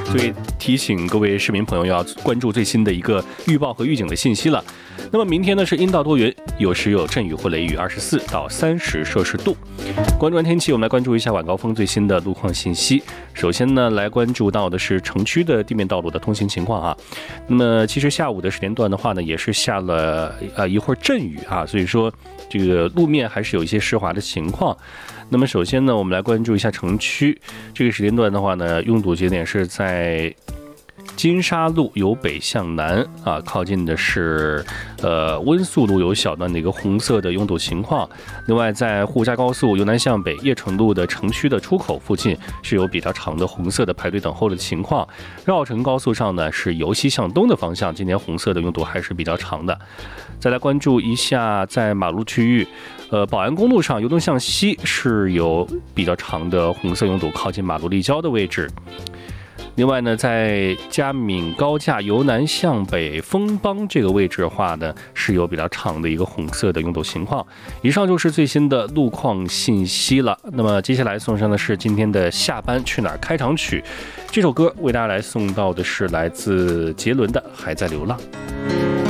所以提醒各位市民朋友要关注最新的一个预报和预警的信息了。那么明天呢是阴到多云，有时有阵雨或雷雨，24到30摄氏度。关注完天气，我们来关注一下晚高峰最新的路况信息。首先呢，来关注到的是城区的地面道路的通行情况啊。那么其实下午的时间段的话呢，也是下了一会儿阵雨啊，所以说这个路面还是有一些湿滑的情况。那么首先呢，我们来关注一下城区这个时间段的话呢，拥堵节点是在金沙路由北向南啊，靠近的是温宿路有小段的一个红色的拥堵情况。另外，在沪嘉高速由南向北叶城路的城区的出口附近是有比较长的红色的排队等候的情况。绕城高速上呢是由西向东的方向，今天红色的拥堵还是比较长的。再来关注一下在马路区域。宝安公路上由东向西是有比较长的红色拥堵，靠近马路立交的位置。另外呢，在嘉闵高架由南向北丰邦这个位置的话呢，是有比较长的一个红色的拥堵情况。以上就是最新的路况信息了。那么接下来送上的是今天的下班去哪儿开场曲，这首歌为大家来送到的是来自杰伦的《还在流浪》。